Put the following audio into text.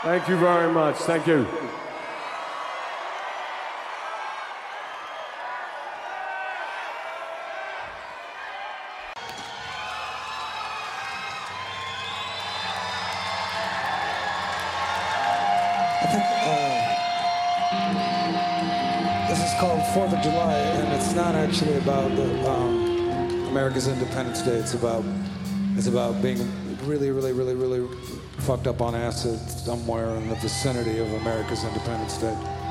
Thank you very much. Thank you. I think this is called 4th of July, and it's not actually about America's Independence Day. It's about being really fucked up on acid somewhere in the vicinity of America's Independence Day.